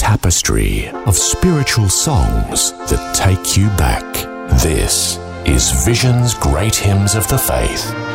tapestry of spiritual songs that take you back. This is Vision's Great Hymns of the Faith.